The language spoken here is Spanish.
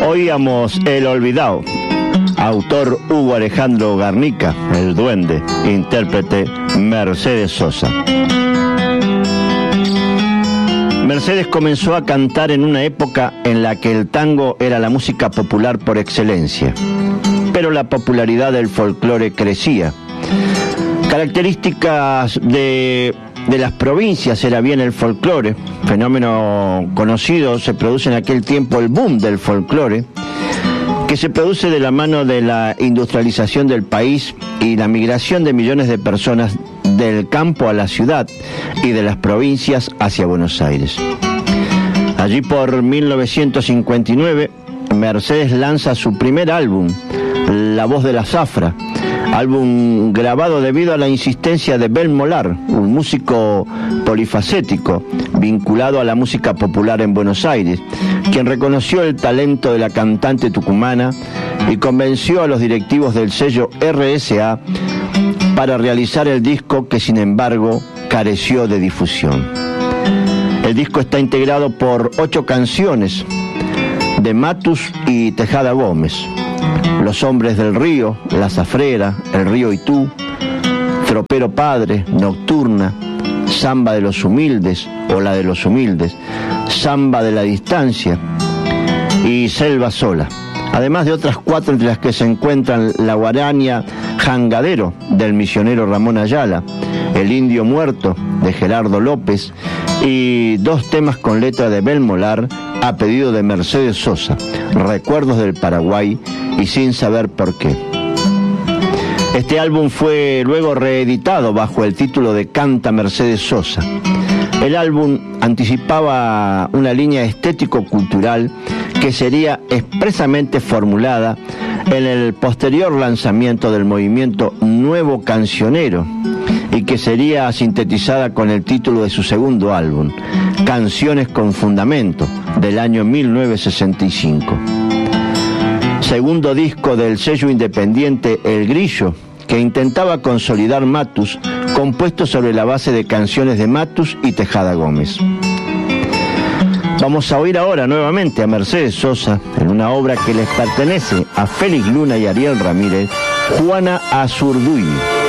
Oíamos El Olvidado, autor Hugo Alejandro Garnica, el Duende, intérprete Mercedes Sosa. Mercedes comenzó a cantar en una época en la que el tango era la música popular por excelencia, pero la popularidad del folclore crecía. Características de las provincias era bien el folclore, fenómeno conocido. Se produce en aquel tiempo el boom del folclore, que se produce de la mano de la industrialización del país y la migración de millones de personas del campo a la ciudad y de las provincias hacia Buenos Aires. Allí por 1959, Mercedes lanza su primer álbum, La Voz de la Zafra, álbum grabado debido a la insistencia de Bel Molar, un músico polifacético vinculado a la música popular en Buenos Aires, quien reconoció el talento de la cantante tucumana y convenció a los directivos del sello RSA para realizar el disco, que sin embargo careció de difusión. El disco está integrado por 8 canciones de Matus y Tejada Gómez: Los Hombres del Río, La Zafrera, El Río y Tú, Tropero Padre, Nocturna, Samba de los Humildes o La de los Humildes, Samba de la Distancia y Selva Sola, además de otras 4 entre las que se encuentran La Guaraña Jangadero del misionero Ramón Ayala, El Indio Muerto de Gerardo López y 2 temas con letra de Bel Molar a pedido de Mercedes Sosa, Recuerdos del Paraguay y Sin Saber Por Qué. Este álbum fue luego reeditado bajo el título de Canta Mercedes Sosa. El álbum anticipaba una línea estético-cultural que sería expresamente formulada en el posterior lanzamiento del movimiento Nuevo Cancionero y que sería sintetizada con el título de su segundo álbum, Canciones con Fundamento, del año 1965. Segundo disco del sello independiente El Grillo, que intentaba consolidar Matus, compuesto sobre la base de canciones de Matus y Tejada Gómez. Vamos a oír ahora nuevamente a Mercedes Sosa en una obra que les pertenece a Félix Luna y Ariel Ramírez, Juana Azurduy.